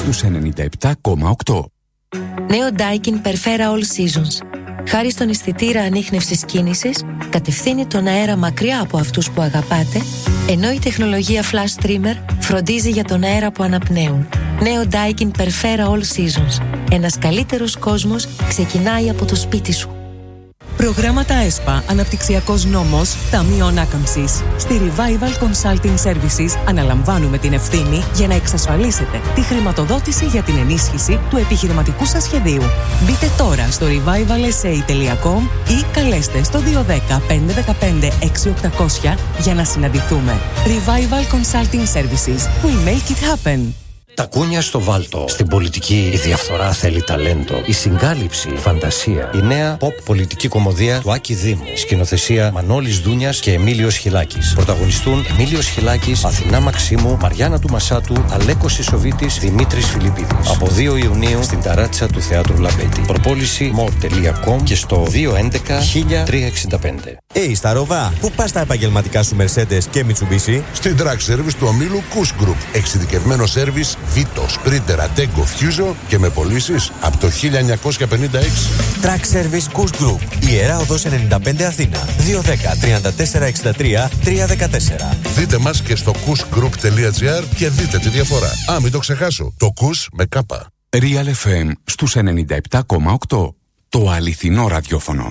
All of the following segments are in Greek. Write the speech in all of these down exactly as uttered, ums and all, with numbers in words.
στους ενενήντα επτά κόμμα οκτώ. Νέο Daikin Perfera All Seasons. Χάρη στον αισθητήρα ανίχνευσης κίνησης, κατευθύνει τον αέρα μακριά από αυτούς που αγαπάτε, ενώ η τεχνολογία Flash Streamer φροντίζει για τον αέρα που αναπνέουν. Νέο Daikin Perfera All Seasons. Ένας καλύτερος κόσμος ξεκινάει από το σπίτι σου. Προγράμματα ΕΣΠΑ, Αναπτυξιακός Νόμος, Ταμείο Ανάκαμψης. Στη Revival Consulting Services αναλαμβάνουμε την ευθύνη για να εξασφαλίσετε τη χρηματοδότηση για την ενίσχυση του επιχειρηματικού σας σχεδίου. Μπείτε τώρα στο revival s a τελεία com ή καλέστε στο δύο ένα μηδέν πέντε ένα πέντε έξι οκτακόσια για να συναντηθούμε. Revival Consulting Services. We make it happen. Τα κούνια στο βάλτο. Στην πολιτική η διαφθορά θέλει ταλέντο. Η συγκάλυψη, η φαντασία. Η νέα pop πολιτική κομμωδία του Άκη Δήμου. Σκηνοθεσία Μανώλης Δούνιας και Εμίλιος Χιλάκης. Πρωταγωνιστούν Εμίλιος Χιλάκης, Αθηνά Μαξίμου, Μαριάννα του Μασάτου, Αλέκος Ισοβίτης, Δημήτρης Φιλιππίδης. Από δύο Ιουνίου στην ταράτσα του Θεάτρου Λαμπέτη. Προπόληση μορ τελεία κομ και στο δύο έντεκα χίλια τριακόσια εξήντα πέντε. Hey, στα Ροβά, πού πας τα επαγγελματικά σου Mercedes και Mitsubishi? Στην Track Service του ομίλου Kush Group. Εξειδικευμένο σέρβις Vito, Sprinter, Ateco, Fuso και με πωλήσεις από το χίλια εννιακόσια πενήντα έξι. Track Service Kush Group. Ιερά Οδός ενενήντα πέντε Αθήνα. δύο ένα μηδέν τριάντα τέσσερα εξήντα τρία τριακόσια δεκατέσσερα. Δείτε μας και στο kushgroup τελεία gr και δείτε τη διαφορά. Α, μην το ξεχάσω. Το Kush με κάπα. Real εφ εμ στους ενενήντα επτά κόμμα οκτώ. Το αληθινό ραδιόφωνο.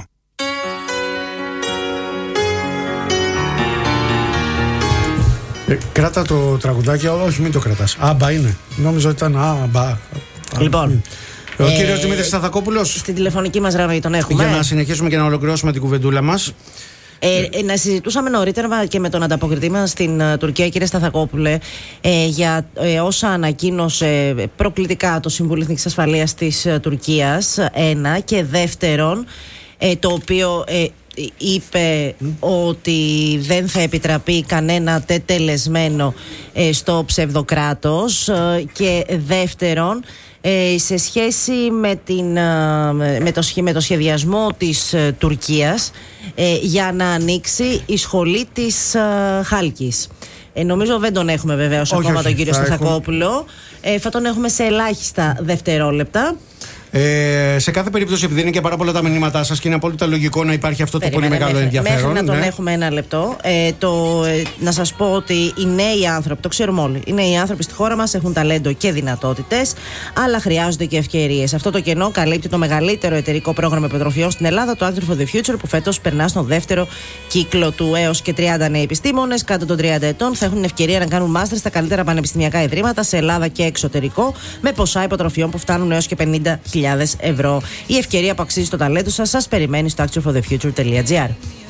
Ε, κράτα το τραγουδάκι, όχι μην το κρατάς. Άμπα είναι. Νόμιζα ότι ήταν άμπα. Λοιπόν. Ο ε, κύριος Δημήτρης Σταθακόπουλος. Στην τηλεφωνική μας γραμμή τον έχουμε. Για να συνεχίσουμε και να ολοκληρώσουμε την κουβεντούλα μας. Ε, ε, να συζητούσαμε νωρίτερα και με τον ανταποκριτή μας στην uh, Τουρκία, κύριε Σταθακόπουλε, ε, για ε, όσα ανακοίνωσε προκλητικά το Συμβούλιο Εθνικής Ασφαλείας της uh, Τουρκίας, ένα, και δεύτερον, ε, το οποίο ε, είπε mm. ότι δεν θα επιτραπεί κανένα τετελεσμένο ε, στο ψευδοκράτος, ε, και δεύτερον, Ε, σε σχέση με, την, με, το, με το σχεδιασμό της ε, Τουρκίας ε, για να ανοίξει η σχολή της ε, Χάλκης. Ε, νομίζω δεν τον έχουμε βεβαίως όχι, ακόμα όχι, τον κύριο Σταθακόπουλο. Ε, θα τον έχουμε σε ελάχιστα δευτερόλεπτα. Ε, σε κάθε περίπτωση, επειδή είναι και πάρα πολλά τα μηνύματά σας και είναι απόλυτα λογικό να υπάρχει αυτό το Περίμενε, πολύ μεγάλο μέχρι, ενδιαφέρον. Μέχρι να τον ναι. έχουμε ένα λεπτό. Ε, το, ε, να σας πω ότι οι νέοι άνθρωποι, το ξέρουμε όλοι, οι νέοι άνθρωποι στη χώρα μας έχουν ταλέντο και δυνατότητες, αλλά χρειάζονται και ευκαιρίες. Αυτό το κενό καλύπτει το μεγαλύτερο εταιρικό πρόγραμμα υποτροφιών στην Ελλάδα, το Actor for the Future, που φέτος περνά στον δεύτερο κύκλο του. Έως και τριάντα νέοι επιστήμονες κάτω των τριάντα ετών θα έχουν ευκαιρία να κάνουν μάστερ στα καλύτερα πανεπιστημιακά ιδρύματα σε Ελλάδα και εξωτερικό, με ποσά υποτροφιών που φτάνουν έως και πενήντα χιλιάδες ευρώ. Η ευκαιρία που αξίζει το ταλέντο σας σας περιμένει στο actor for the future τελεία gr.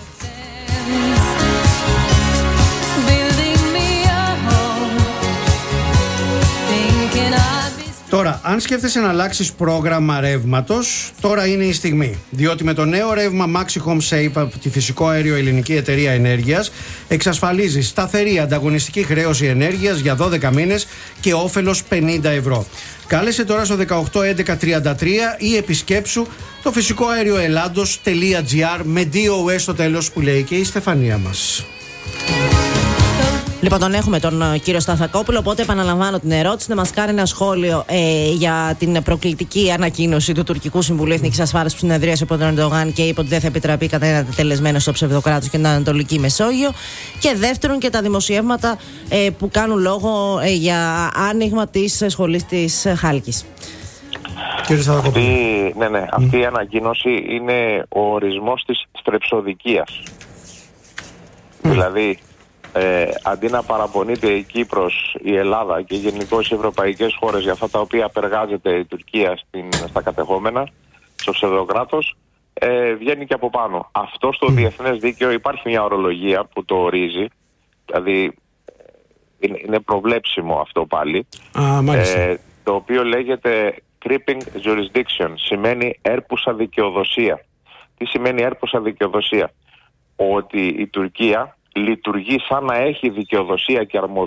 Τώρα, αν σκέφτεσαι να αλλάξεις πρόγραμμα ρεύματος, τώρα είναι η στιγμή. Διότι με το νέο ρεύμα Maxi Home Save από τη Φυσικό Αέριο Ελληνική Εταιρεία Ενέργειας εξασφαλίζει σταθερή ανταγωνιστική χρέωση ενέργειας για δώδεκα μήνες και όφελος πενήντα ευρώ. Κάλεσε τώρα στο δεκαοκτώ έντεκα τριάντα τρία ή επισκέψου το φυσικό αέριο ελλάδος τελεία gr με ντι ο ες στο τέλος, που λέει και η Στεφανία μας. Λοιπόν, τον έχουμε τον uh, κύριο Σταθακόπουλο, οπότε επαναλαμβάνω την ερώτηση, να μας κάνει ένα σχόλιο ε, για την προκλητική ανακοίνωση του Τουρκικού Συμβουλίου Εθνικής Ασφάλειας που συνεδρίασε από τον Ερντογάν και είπε ότι δεν θα επιτραπεί κανένα τετελεσμένο στο ψευδοκράτος και την Ανατολική Μεσόγειο. Και δεύτερον, και τα δημοσιεύματα ε, που κάνουν λόγο ε, για άνοιγμα της σχολής της Χάλκης. Κύριε Σταθακόπουλο. Αυτή, ναι, ναι, αυτή mm. η ανακοίνωση είναι ο ορισμός της στρεψοδικίας. Mm. Δηλαδή, Ε, αντί να παραπονείται η Κύπρος, η Ελλάδα και γενικώς οι ευρωπαϊκές χώρες για αυτά τα οποία απεργάζεται η Τουρκία στην, στα κατεχόμενα, στο ψευδοκράτος, ε, βγαίνει και από πάνω. Αυτό στο mm. διεθνές δίκαιο υπάρχει μια ορολογία που το ορίζει, δηλαδή είναι, είναι προβλέψιμο αυτό πάλι, ah, ε, το οποίο λέγεται creeping jurisdiction, σημαίνει έρπουσα δικαιοδοσία. Τι σημαίνει έρπουσα δικαιοδοσία? Ότι η Τουρκία λειτουργεί σαν να έχει δικαιοδοσία και αρμοδιότητα